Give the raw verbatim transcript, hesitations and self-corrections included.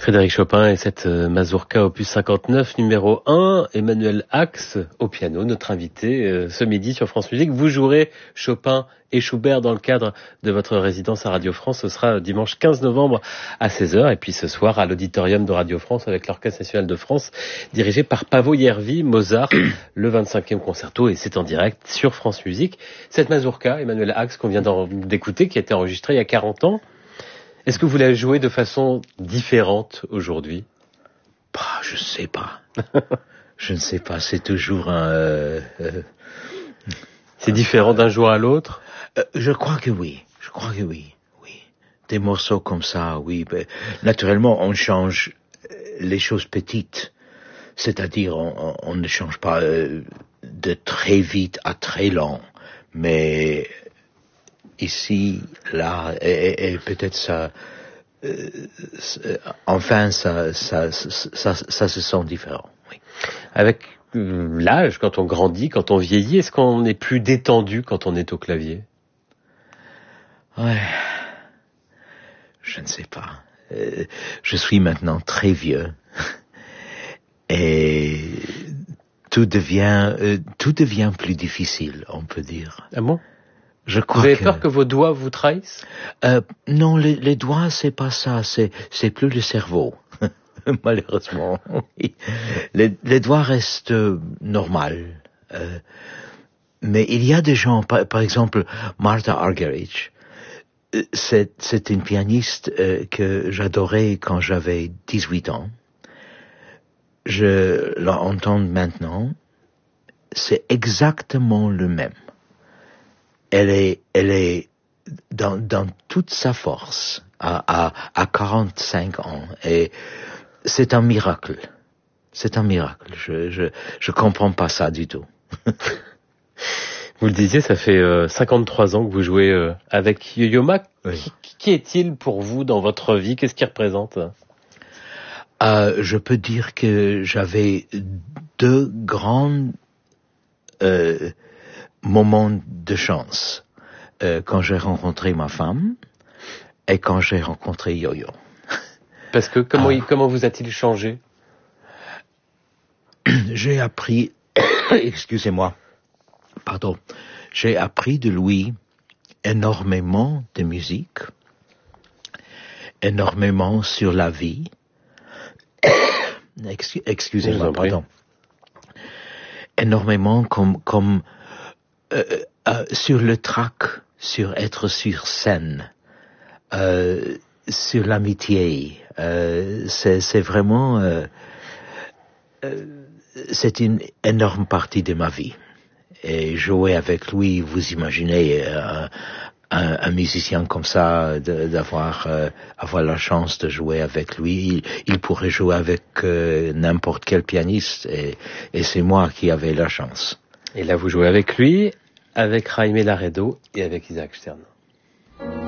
Frédéric Chopin et cette mazurka opus cinquante-neuf numéro un, Emmanuel Ax au piano, notre invité euh, ce midi sur France Musique. Vous jouerez Chopin et Schubert dans le cadre de votre résidence à Radio France. Ce sera dimanche quinze novembre à seize heures et puis ce soir à l'auditorium de Radio France avec l'Orchestre National de France dirigé par Paavo Järvi, Mozart, le vingt-cinquième concerto et c'est en direct sur France Musique. Cette mazurka, Emmanuel Ax, qu'on vient d'écouter, qui a été enregistrée il y a quarante ans, est-ce que vous la jouez de façon différente aujourd'hui? Bah, je sais pas. Je ne sais pas. C'est toujours un. Euh, euh, c'est différent d'un jour à l'autre. Euh, je crois que oui. Je crois que oui. Oui. Des morceaux comme ça, oui. Ben, naturellement, on change les choses petites. C'est-à-dire, on, on ne change pas euh, de très vite à très lent, mais ici, là, et, et, et peut-être ça, euh, enfin, ça, ça, ça, ça, ça se sent différent. Oui. Avec euh, l'âge, quand on grandit, quand on vieillit, est-ce qu'on est plus détendu quand on est au clavier? Ouais, je ne sais pas. Euh, je suis maintenant très vieux et tout devient, euh, tout devient plus difficile, on peut dire. Ah bon? Je crois vous avez que... peur que vos doigts vous trahissent? euh, Non, les, les doigts, c'est pas ça, c'est, c'est plus le cerveau. Malheureusement. les, les doigts restent euh, normales. Euh, mais il y a des gens, par, par exemple, Martha Argerich, euh, c'est, c'est une pianiste euh, que j'adorais quand j'avais dix-huit ans. Je l'entends maintenant, c'est exactement le même. Elle est, elle est dans, dans toute sa force à, à, à quarante-cinq ans et c'est un miracle. C'est un miracle. Je, je, je comprends pas ça du tout. Vous le disiez, ça fait euh, cinquante-trois ans que vous jouez euh, avec Yo-Yo Ma. Oui. Qui, qui est-il pour vous dans votre vie? Qu'est-ce qu'il représente? euh, Je peux dire que j'avais deux grands euh, moments de chance. Euh, quand j'ai rencontré ma femme et quand j'ai rencontré Yo-Yo. Parce que comment, ah. il, comment vous a-t-il changé? J'ai appris, excusez-moi, pardon, j'ai appris de lui énormément de musique, énormément sur la vie. Excuse, excusez-moi, pardon. Énormément comme comme euh, euh, sur le track, sur être sur scène, euh, sur l'amitié. Euh, c'est, c'est vraiment, euh, euh, c'est une énorme partie de ma vie. Et jouer avec lui, vous imaginez euh, un, un musicien comme ça, de, d'avoir euh, avoir la chance de jouer avec lui. Il, il pourrait jouer avec euh, n'importe quel pianiste, et, et c'est moi qui avais la chance. Et là, vous jouez avec lui, avec Jaime Laredo et avec Isaac Stern.